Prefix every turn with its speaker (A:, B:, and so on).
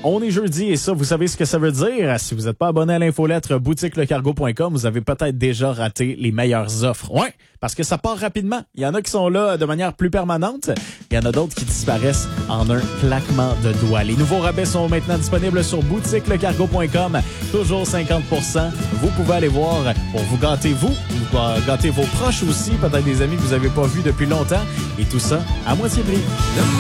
A: On est jeudi et ça, vous savez ce que ça veut dire. Si vous n'êtes pas abonné à l'infolettre boutiquelecargo.com, vous avez peut-être déjà raté les meilleures offres. Ouais, parce que ça part rapidement. Il y en a qui sont là de manière plus permanente. Il y en a d'autres qui disparaissent en un claquement de doigts. Les nouveaux rabais sont maintenant disponibles sur boutiquelecargo.com. Toujours 50%. Vous pouvez aller voir pour vous gâter vous gâter vos proches aussi, peut-être des amis que vous n'avez pas vus depuis longtemps. Et tout ça à moitié prix.